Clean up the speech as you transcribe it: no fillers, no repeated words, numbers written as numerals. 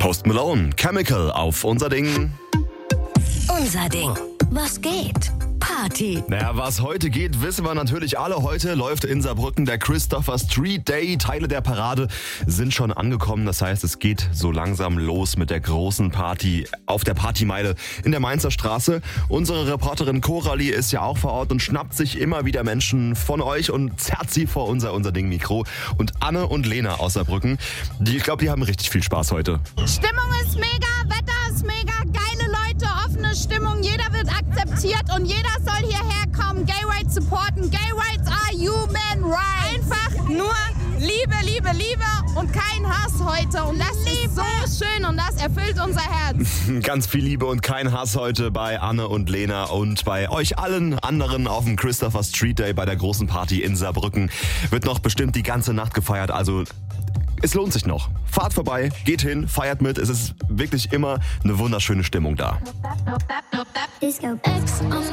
Post Malone, Chemical auf Unser Ding. Unser Ding. Was geht? Party. Naja, was heute geht, wissen wir natürlich alle. Heute läuft in Saarbrücken der Christopher Street Day. Teile der Parade sind schon angekommen. Das heißt, es geht so langsam los mit der großen Party auf der Partymeile in der Mainzer Straße. Unsere Reporterin Coralie ist ja auch vor Ort und schnappt sich immer wieder Menschen von euch und zerrt sie vor unser Ding-Mikro. Und Anne und Lena aus Saarbrücken, ich glaube, die haben richtig viel Spaß heute. Stimmung ist mega, Wetter ist mega, geile Leute, offene Stimmung, jeder wird akzeptiert und jeder soll hierher kommen, Gay Rights supporten. Gay Rights are human rights. Einfach nur Liebe, Liebe, Liebe und kein Hass heute. Und das ist so schön und das erfüllt unser Herz. Ganz viel Liebe und kein Hass heute bei Anne und Lena und bei euch allen anderen auf dem Christopher Street Day bei der großen Party in Saarbrücken. Wird noch bestimmt die ganze Nacht gefeiert, also es lohnt sich noch. Fahrt vorbei, geht hin, feiert mit. Es ist wirklich immer eine wunderschöne Stimmung da. Disco X on